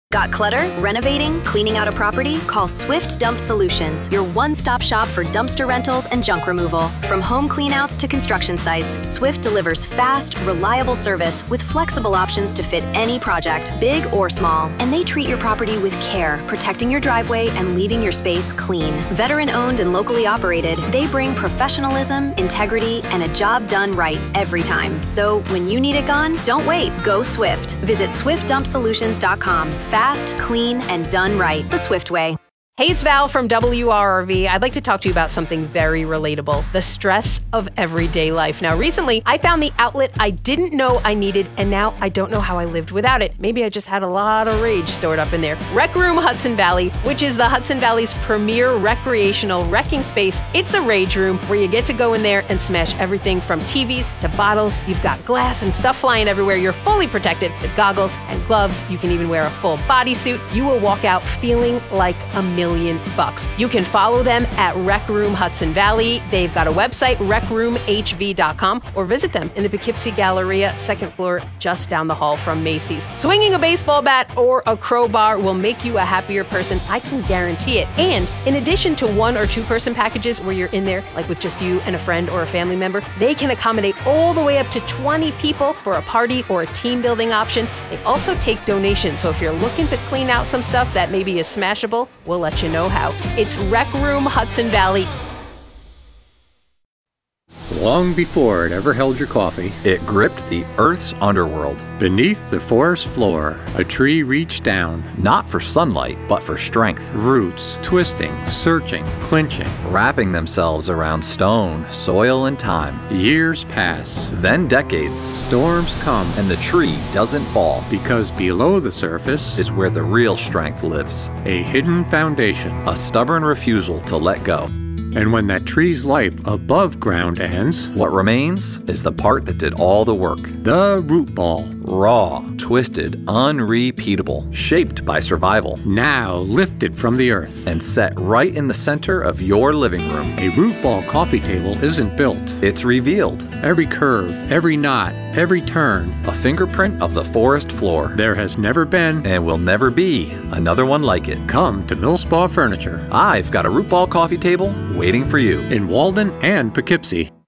Got clutter? Renovating? Cleaning out a property? Call Swift Dump Solutions, your one-stop shop for dumpster rentals and junk removal. From home cleanouts to construction sites, Swift delivers fast, reliable service with flexible options to fit any project, big or small. And they treat your property with care, protecting your driveway and leaving your space clean. Veteran-owned and locally operated, they bring professionalism, integrity, and a job done right every time. So when you need it gone, don't wait. Go Swift. Visit swiftdumpsolutions.com. Fast, clean, and done right the Swift way. Hey, it's Val from WRRV. I'd like to talk to you about something very relatable, the stress of everyday life. Now, recently, I found the outlet I didn't know I needed, and now I don't know how I lived without it. Maybe I just had a lot of rage stored up in there. Rec Room Hudson Valley, which is the Hudson Valley's premier recreational wrecking space. It's a rage room where you get to go in there and smash everything from TVs to bottles. You've got glass and stuff flying everywhere. You're fully protected with goggles and gloves. You can even wear a full bodysuit. You will walk out feeling like $1,000,000. You can follow them at Rec Room Hudson Valley. They've got a website, recroomhv.com, or visit them in the Poughkeepsie Galleria, second floor, just down the hall from Macy's. Swinging a baseball bat or a crowbar will make you a happier person. I can guarantee it. And in addition to 1 or 2 person packages where you're in there, like with just you and a friend or a family member, they can accommodate all the way up to 20 people for a party or a team building option. They also take donations. So if you're looking to clean out some stuff that maybe is smashable, we'll let you know how. It's Rec Room Hudson Valley. Long before it ever held your coffee, it gripped the Earth's underworld. Beneath the forest floor, a tree reached down. Not for sunlight, but for strength. Roots twisting, searching, clinching. Wrapping themselves around stone, soil, and time. Years pass. Then decades. Storms come. And the tree doesn't fall. Because below the surface is where the real strength lives. A hidden foundation. A stubborn refusal to let go. And when that tree's life above ground ends, what remains is the part that did all the work. The root ball. Raw, twisted, unrepeatable, shaped by survival. Now lifted from the earth. And set right in the center of your living room. A root ball coffee table isn't built. It's revealed. Every curve, every knot, every turn. A fingerprint of the forest floor. There has never been, and will never be, another one like it. Come to Millspaw Furniture. I've got a root ball coffee table waiting for you. In Walden and Poughkeepsie.